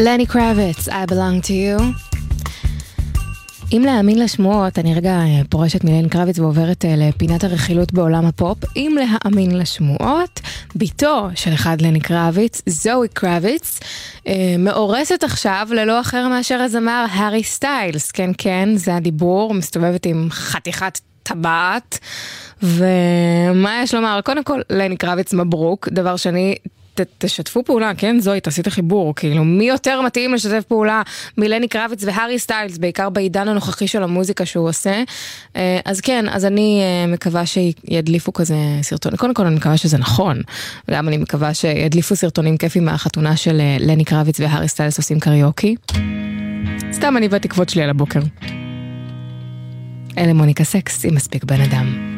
לני קרביץ, I belong to you. אם להאמין לשמועות, אני רגע פורשת מלני קרביץ ועוברת לפינת הרכילות בעולם הפופ. אם להאמין לשמועות, ביתו של אחד לני קרביץ, זוהי קרביץ, מאורסת עכשיו ללא אחר מאשר הזמר הארי סטיילס. כן, כן, זה הדיבור, מסתובבת עם חתיכת טבעת. ומה יש לומר? קודם כל, לני קרביץ מברוק. דבר שני, תשתפו פעולה, כן? זוהי, תעשי את החיבור, כאילו, מי יותר מתאים לשתף פעולה מלני קרביץ והארי סטיילס, בעיקר בעידן הנוכחי של המוזיקה שהוא עושה. אז כן, אז אני מקווה שידליפו כזה סרטון. קודם כל אני מקווה שזה נכון, וגם אני מקווה שידליפו סרטונים כיפים מהחתונה של לני קרביץ והארי סטיילס עושים קריוקי. סתם אני בתקוות שלי על הבוקר. אלה מוניקה סקס עם מספיק בן אדם.